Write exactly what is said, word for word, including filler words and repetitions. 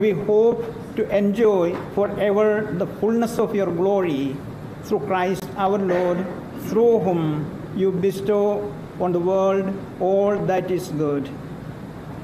We hope to enjoy forever the fullness of your glory through Christ our Lord, through whom you bestow on the world all that is good.